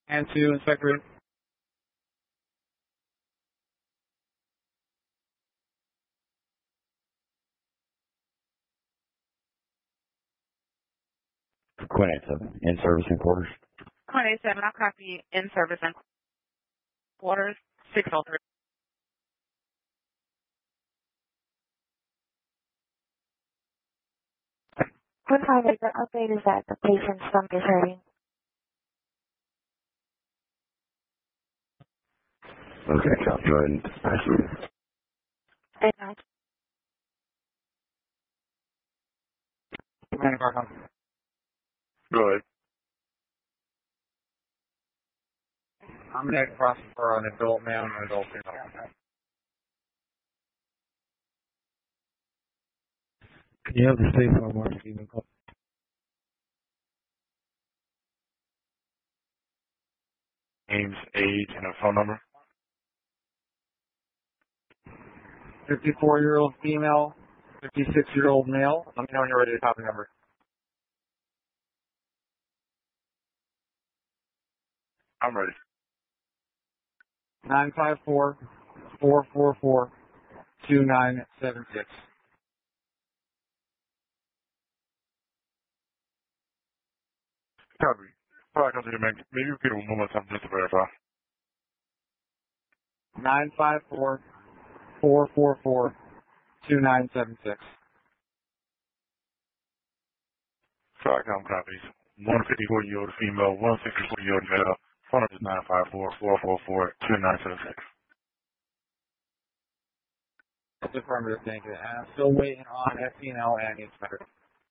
And to Inspector. Quinn 87, in service and quarters. Quinn 87, I'll copy in service and quarters 603. Quinn 58, the update is that the patient's stomach is hurting. Okay, go ahead and dispatch me. Go ahead. I'm going to cross for an adult male and an adult female. Can you have the state farm mark even call? Names, age, and a phone number. 54-year-old female, 56-year-old male. Let me know when you're ready to copy number. I'm ready. 954-444-2976. Copy. Probably come to the maybe repeat it one more time just to verify. 954-444-2976. Tricom copies. 154-year-old female, 164-year-old male. Phone number is 954-444-2976. That's affirmative, thank you. And I'm still waiting on FPNL and Inspector.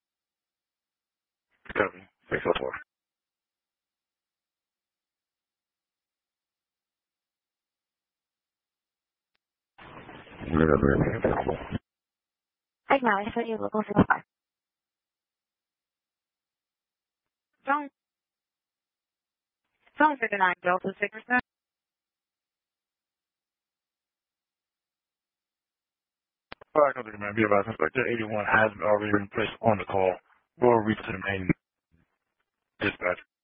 Copy. 604. Acknowledge that you local 05. Zone 59, Delta 6%. Probably come to the main. Be advised, Inspector 81 has already been placed on the call. We'll reach to the main dispatch.